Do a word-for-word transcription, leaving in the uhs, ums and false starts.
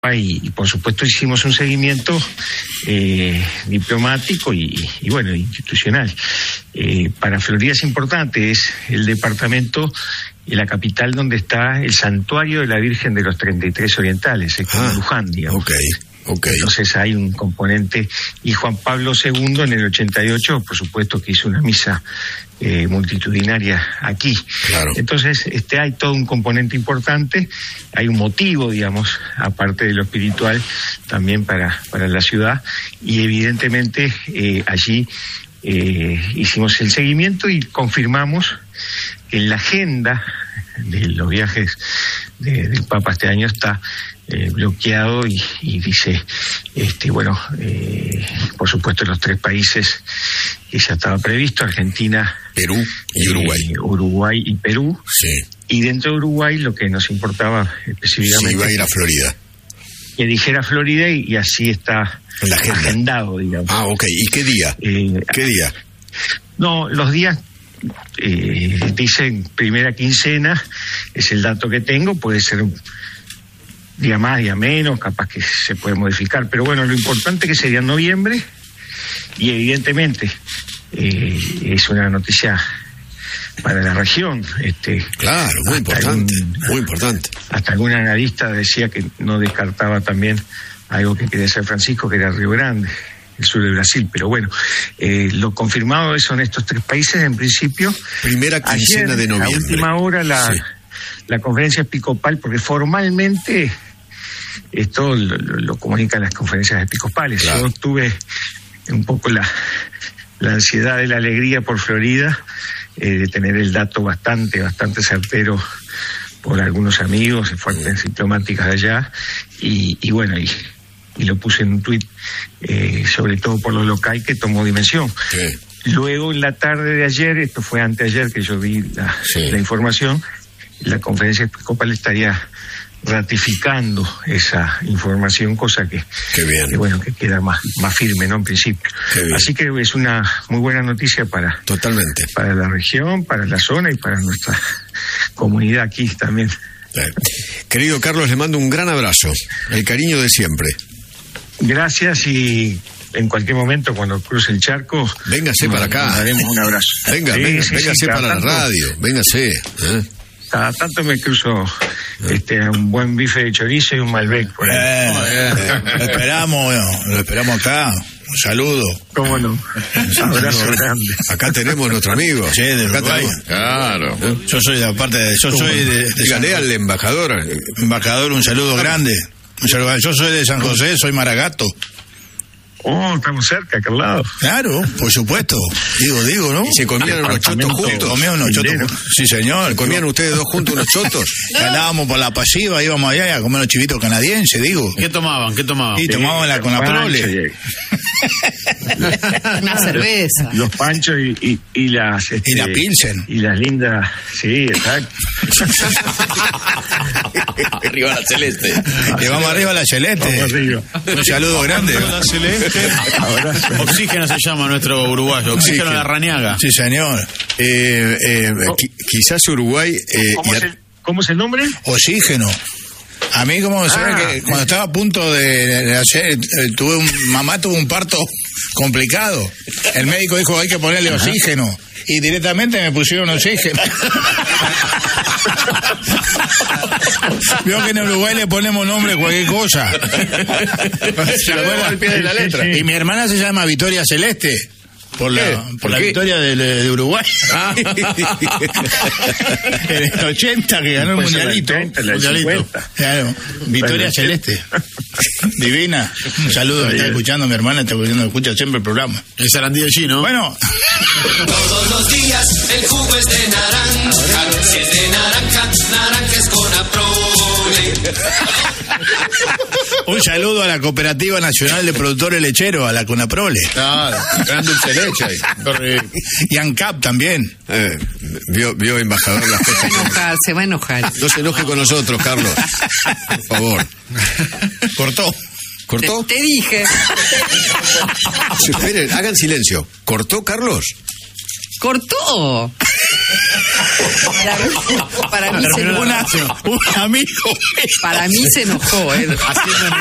Y, y por supuesto hicimos un seguimiento eh, diplomático y, y bueno, institucional. Eh, para Florida es importante, es el departamento y la capital donde está el santuario de la Virgen de los treinta y tres Orientales, es como ah, Luján, digamos. Okay. Okay. Entonces hay un componente, y Juan Pablo segundo en el ochenta y ocho, por supuesto que hizo una misa eh, multitudinaria aquí. Claro. Entonces este hay todo un componente importante, hay un motivo, digamos, aparte de lo espiritual, también para, para la ciudad, y evidentemente eh, allí eh, hicimos el seguimiento y confirmamos que en la agenda de los viajes de, del Papa este año está Eh, bloqueado y, y dice, este bueno, eh, por supuesto los tres países que ya estaba previsto, Argentina, Perú y Uruguay. Eh, Uruguay y Perú. Sí. Y dentro de Uruguay lo que nos importaba específicamente... Sí, iba a ir a Florida. Que dijera Florida y, y así está agendado, digamos. Ah, ok. ¿Y qué día? Eh, ¿Qué día? No, los días... Eh, dicen primera quincena, es el dato que tengo, puede ser un día más, día menos, capaz que se puede modificar, pero bueno, lo importante es que sería en noviembre, y evidentemente eh, es una noticia para la región. Este, claro, muy importante, algún, muy importante. Hasta algún analista decía que no descartaba también algo que quería hacer Francisco, que era Río Grande, el sur de Brasil, pero bueno, eh, lo confirmado son estos tres países en principio. Primera quincena de noviembre. A última hora la, sí. la conferencia episcopal, porque formalmente esto lo, lo, lo comunican las conferencias episcopales. Claro. Yo tuve un poco la, la ansiedad de la alegría por Florida, eh, de tener el dato bastante, bastante certero por algunos amigos, fuentes diplomáticas de allá, y, y bueno, y y lo puse en un tuit, eh, sobre todo por lo local, que tomó dimensión. Sí. Luego, en la tarde de ayer, esto fue anteayer que yo vi la, sí. la información, la conferencia episcopal estaría ratificando esa información, cosa que, Qué bien. que bueno, que queda más, más firme, ¿no? En principio. Así que es una muy buena noticia para, Totalmente. para la región, para la zona y para nuestra comunidad aquí también. Eh, querido Carlos, le mando un gran abrazo, el cariño de siempre. Gracias, y en cualquier momento cuando cruce el charco, véngase para acá. Daremos un abrazo. Venga, sí, venga, sí, véngase sí, para tanto, la radio, véngase. ¿eh? Cada tanto me cruzo ¿Eh? este un buen bife de chorizo y un Malbec por ahí. Eh, eh, lo esperamos, lo esperamos acá. Un saludo. ¿Cómo no? Un abrazo grande. Acá tenemos nuestro amigo. Sí, de acá Uruguay. tenemos. Claro. ¿Eh? Yo soy de parte de. Yo soy de. de Dígale al embajador. Embajador, un saludo grande. Un saludo. Yo soy de San José, soy Maragato. Oh, estamos cerca, acá al lado. Claro, por supuesto. Digo, digo, ¿no? ¿Y se comían unos chotos juntos? Comían unos chotos. Sí, señor. ¿Comían ustedes dos juntos unos chotos? Andábamos por la pasiva, íbamos allá a comer los chivitos canadienses, digo. ¿Qué tomaban? ¿Qué tomaban? Y tomaban la con la prole. Una cerveza. Los panchos y, y, y las... Este, y la Pilsen. Y las lindas... Sí, exacto. Arriba la celeste. Llevamos arriba la celeste. Arriba. Un saludo grande. La celeste. Oxígeno se llama nuestro uruguayo. Oxígeno, Oxígeno. de Arrañaga. Sí, señor. Eh, eh, oh. qui- quizás Uruguay... Eh, ¿Cómo, es el, ¿Cómo es el nombre? Oxígeno. A mí, como se ve que cuando estaba a punto de, de hacer, tuve un, mamá tuvo un parto complicado. El médico dijo hay que ponerle Ajá. oxígeno. Y directamente me pusieron oxígeno. Veo que en Uruguay le ponemos nombre a cualquier cosa. ¿Se acuerdan? Al pie de la letra. Y mi hermana se llama Victoria Celeste. Por la, por ¿Por la victoria de, de Uruguay. Ah. En el ochenta que ganó el pues mundialito. treinta, mundialito. Claro. Victoria bueno, Celeste. Divina. Un saludo, me está escuchando mi hermana, está escuchando, escucha siempre el programa. El Sarandí allí, ¿no? Bueno. Todos los días el jugo es de naranja. Si es de naranja, naranja es con Aprole. Un saludo a la Cooperativa Nacional de Productores Lecheros, a la Conaprole. Claro, gran dulce leche ahí. Y ANCAP también. Eh, vio, vio, embajador, las cosas. Se va a enojar, se va a enojar. No se enoje con nosotros, Carlos. Por favor. Cortó. ¿Cortó? Te, te dije. Esperen, hagan silencio. ¿Cortó, Carlos? Cortó. Para mí, para mí se Terminó la enojó. Una- un amigo. Para mí se enojó, ¿eh? Haciendo